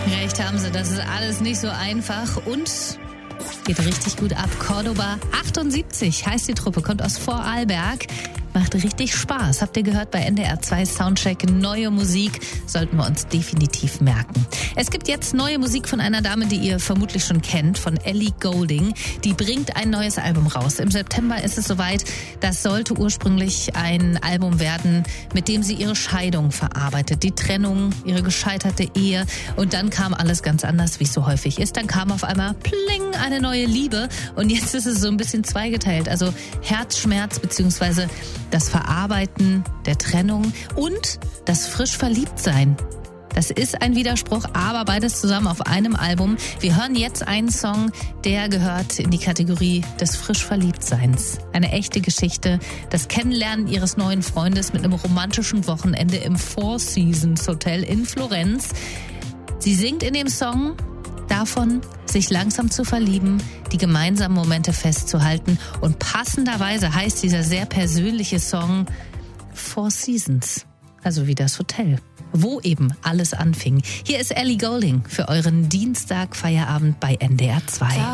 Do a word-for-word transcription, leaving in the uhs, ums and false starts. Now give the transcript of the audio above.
Recht haben sie, das ist alles nicht so einfach und geht richtig gut ab. Cordoba achtundsiebzig heißt die Truppe, kommt aus Vorarlberg. Macht richtig Spaß. Habt ihr gehört bei N D R zwei Soundcheck? Neue Musik sollten wir uns definitiv merken. Es gibt jetzt neue Musik von einer Dame, die ihr vermutlich schon kennt, von Ellie Goulding. Die bringt ein neues Album raus. Im September ist es soweit. Das sollte ursprünglich ein Album werden, mit dem sie ihre Scheidung verarbeitet. Die Trennung, ihre gescheiterte Ehe. Und dann kam alles ganz anders, wie es so häufig ist. Dann kam auf einmal pling, eine neue Liebe. Und jetzt ist es so ein bisschen zweigeteilt. Also Herzschmerz beziehungsweise das Verarbeiten der Trennung und das frisch Verliebtsein. Das ist ein Widerspruch, aber beides zusammen auf einem Album. Wir hören jetzt einen Song, der gehört in die Kategorie des frisch Verliebtseins. Eine echte Geschichte, das Kennenlernen ihres neuen Freundes mit einem romantischen Wochenende im Four Seasons Hotel in Florenz. Sie singt in dem Song davon, sich langsam zu verlieben, die gemeinsamen Momente festzuhalten. Und passenderweise heißt dieser sehr persönliche Song Four Seasons, also wie das Hotel, wo eben alles anfing. Hier ist Ellie Goulding für euren Dienstag-Feierabend bei N D R zwei.